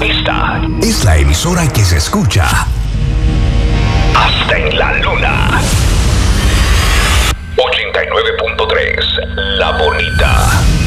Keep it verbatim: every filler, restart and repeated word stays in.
Esta es la emisora que se escucha hasta en la